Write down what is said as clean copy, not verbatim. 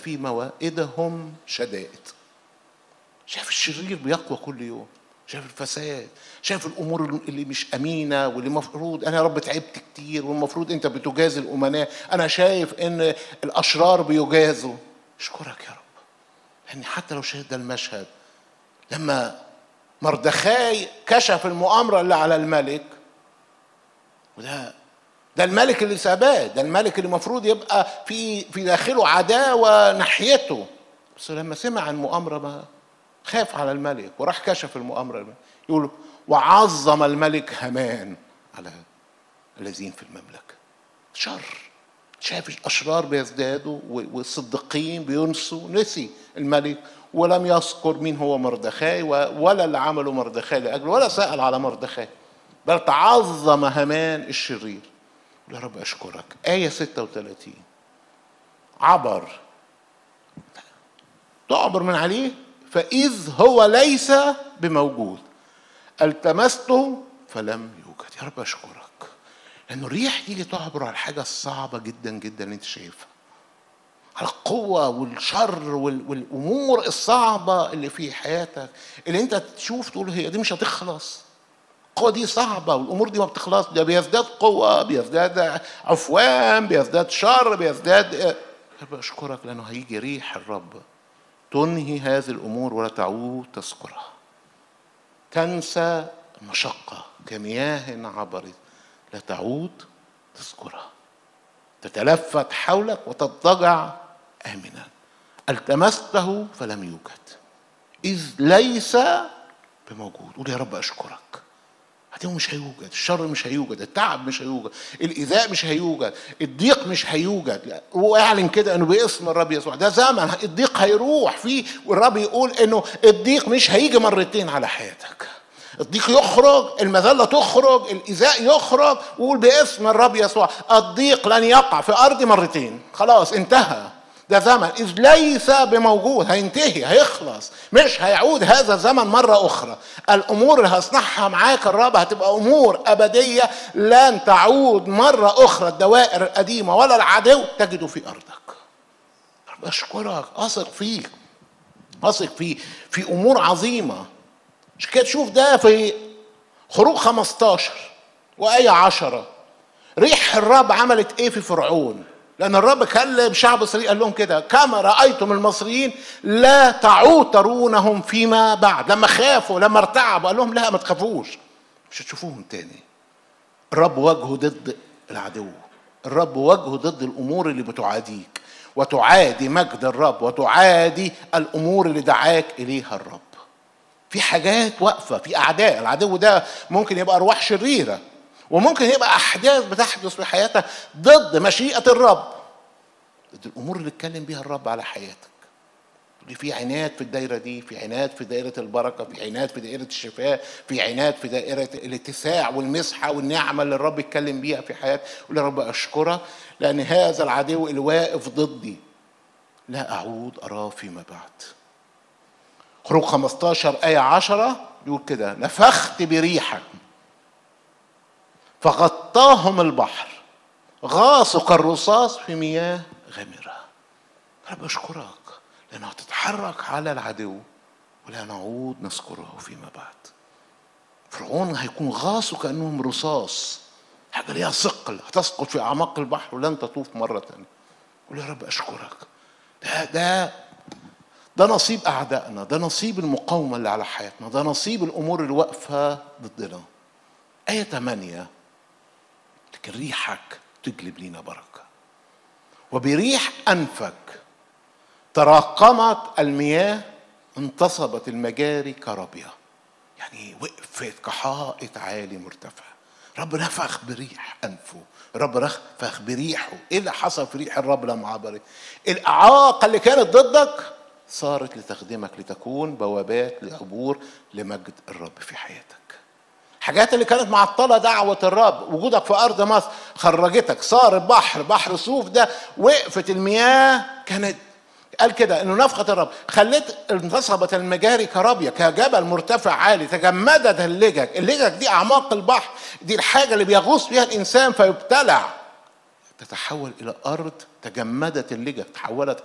في موائدهم شدائد. شايف الشرير بيقوى كل يوم، شايف الفساد، شايف الامور اللي مش امينه، واللي المفروض انا يا رب تعبت كتير والمفروض انت بتجازي الامناء. انا شايف ان الاشرار بيجازوا. اشكرك يا رب، لان حتى لو شاهد ده المشهد لما مردخاي كشف المؤامره اللي على الملك، ده الملك اللي ساباه، ده الملك اللي المفروض يبقى في داخله عداوه ناحيته، بس لما سمع المؤامره ما خاف على الملك وراح كشف المؤامره. يقول وعظم الملك هامان على الذين في المملكه. شر، شايف الاشرار بيزدادوا والصديقين بينسوا. نسي الملك ولم يذكر مين هو مردخاي ولا اللي عمله مردخاي لاجله، ولا سأل على مردخاي، بل تعظم هامان الشرير. يا رب اشكرك. آية 36 عبر، تعبر من عليه فإذ هو ليس بموجود، التمسته فلم يوجد. يا رب اشكرك لأنه الريح تيجي تعبر على الحاجة الصعبة جدا جدا اللي انت شايفها، على القوة والشر والأمور الصعبة اللي في حياتك، اللي انت تشوف تقول هي دي مش هتخلص. القوة دي صعبة والأمور دي ما بتخلص، ده بيزداد قوة، بيزداد عفوان، بيزداد شر، بيزداد. يا رب اشكرك لأنه هيجي ريح الرب تنهي هذه الأمور ولا تعود تذكرها. تنسى المشقة كمياه عبرت لا تعود تذكرها. تتلفت حولك وتضطجع آمنا. التمسته فلم يوجد إذ ليس بموجود. قول يا رب أشكرك. هتقول مش هيوجد، الشر مش هيوجد، التعب مش هيوجد، الإيذاء مش هيوجد، الضيق مش هيوجد. واعلن كده انه باسم الرب يسوع ده زمن الضيق هيروح فيه، والرب يقول انه الضيق مش هيجي مرتين على حياتك. الضيق يخرج، المذلة تخرج، الإيذاء يخرج، وقول باسم الرب يسوع الضيق لن يقع في أرضي مرتين. خلاص انتهى ده زمن إذ ليس بموجود، هينتهي هيخلص، مش هيعود هذا الزمن مرة أخرى. الأمور اللي هصنعها معاك الرب هتبقى أمور أبدية لن تعود مرة أخرى. الدوائر القديمة ولا العدو تجده في أرضك. أشكرك، أثق فيك، أثق في أمور عظيمة. مش كده تشوف ده في خروج 15 وآية 10 ريح الرب عملت ايه في فرعون. لأن الرب كلم شعب إسرائيل قال لهم كده كما رأيتم المصريين لا تعود ترونهم فيما بعد. لما خافوا لما ارتعبوا قال لهم لا ما تخافوش، مش هتشوفوهم تاني. الرب وجهه ضد العدو، الرب وجهه ضد الأمور اللي بتعاديك وتعادي مجد الرب وتعادي الأمور اللي دعاك إليها الرب. في حاجات واقفة، في أعداء. العدو ده ممكن يبقى أرواح شريرة، وممكن يبقى أحداث بتحدث في حياتك ضد مشيئة الرب، ضد الأمور اللي اتكلم بيها الرب على حياتك. في عناد في الدائرة دي، في عناد في دائرة البركة، في عناد في دائرة الشفاء، في عناد في دائرة الاتساع والمسحة والنعمة اللي الرب اتكلم بيها في حياتك. قول يا رب أشكرك لأن هذا العدو اللي واقف ضدي لا أعود أراه فيما بعد. خروج 15 آية 10 يقول كده نفخت بريحك فغطاهم البحر غاصوا كالرصاص في مياه غامرة. رب أشكرك لأنه هتتحرك على العدو ولا نعود نذكره فيما بعد. فرعون هيكون غاصوا كأنهم رصاص، حاجة ليها ثقل هتسقط في أعماق البحر ولن تطوف مرة تانية. قول يا رب أشكرك. ده نصيب أعدائنا، ده نصيب المقاومة اللي على حياتنا، ده نصيب الأمور اللي واقفة ضدنا. آية 8 لكن ريحك تجلب لنا بركة وبريح أنفك تراكمت المياه انتصبت المجاري كرابية. يعني وقفت كحائط عالي مرتفع. رب نفخ بريح أنفه، رب نفخ بريحه. إيه اللي حصل في ريح الرب لما عبر؟ الإعاقة اللي كانت ضدك صارت لتخدمك، لتكون بوابات لعبور لمجد الرب في حياتك. حاجات اللي كانت معطلة دعوة الرب، وجودك في أرض مصر خرجتك، صار بحر صوف ده وقفت المياه. كانت قال كده انه نفخة الرب خلت انتصبت المجاري كرابية كجبل مرتفع عالي تجمدت اللجج دي اعماق البحر، دي الحاجة اللي بيغوص فيها الانسان فيبتلع، تتحول الى ارض تجمدت اللجج، تحولت